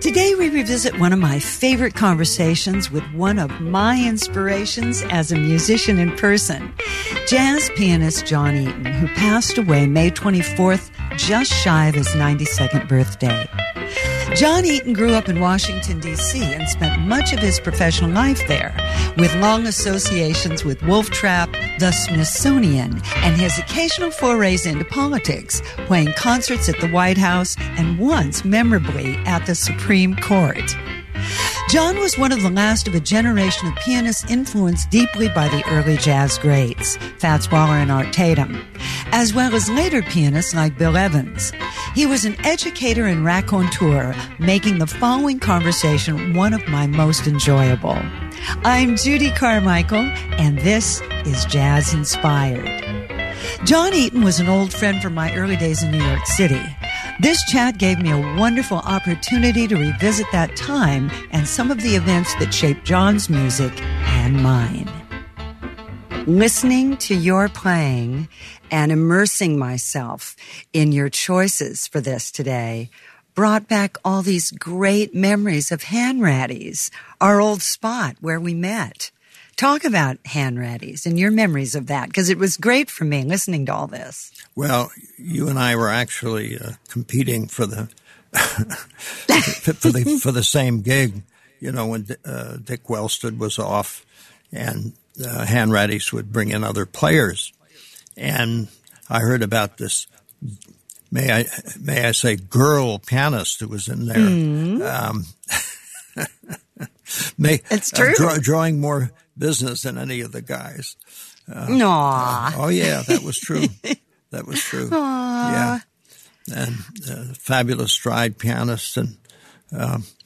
Today we revisit one of my favorite conversations with one of my inspirations as a musician in person, jazz pianist John Eaton, who passed away May 24th, just shy of his 92nd birthday. John Eaton grew up in Washington, D.C. and spent much of his professional life there, with long associations with Wolf Trap, the Smithsonian, and his occasional forays into politics, playing concerts at the White House and once, memorably, at the Supreme Court. John was one of the last of a generation of pianists influenced deeply by the early jazz greats, Fats Waller and Art Tatum, as well as later pianists like Bill Evans. He was an educator and raconteur, making the following conversation one of my most enjoyable. I'm Judy Carmichael, and this is Jazz Inspired. John Eaton was an old friend from my early days in New York City. This chat gave me a wonderful opportunity to revisit that time and some of the events that shaped John's music and mine. Listening to your playing and immersing myself in your choices for this today brought back all these great memories of Hanratty's, our old spot where we met. Talk about Hanratty's and your memories of that, because it was great for me listening to all this. Well, you and I were actually competing for the for the same gig. You know, when Dick Wellstead was off, and Hanratty's would bring in other players, and I heard about this. May I say, girl pianist who was in there. Mm-hmm. It's true. Drawing more business than any of the guys. Aww. Yeah, that was true. That was true. Aww. Yeah. And fabulous stride pianist. And